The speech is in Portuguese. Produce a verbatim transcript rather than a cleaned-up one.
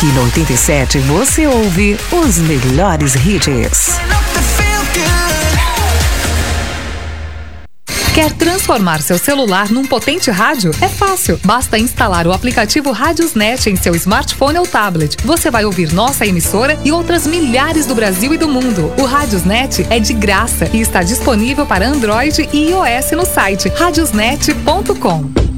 Aqui no oitenta e sete você ouve os melhores hits. Quer transformar seu celular num potente rádio? É fácil. Basta instalar o aplicativo Radiosnet em seu smartphone ou tablet. Você vai ouvir nossa emissora e outras milhares do Brasil e do mundo. O Radiosnet é de graça e está disponível para Android e iOS no site radiosnet ponto com.